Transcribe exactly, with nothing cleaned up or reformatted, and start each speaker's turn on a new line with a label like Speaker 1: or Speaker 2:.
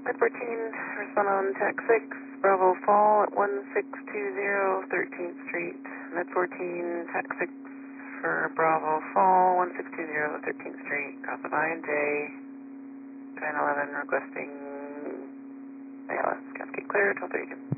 Speaker 1: Med fourteen, respond on Tech six, Bravo Fall at one six two zero thirteenth Street. Med fourteen, Tech six for Bravo Fall, one six two zero thirteenth Street. Cross of I and J, ten eleven requesting A L S. Cascade clear, twelve thirty-two.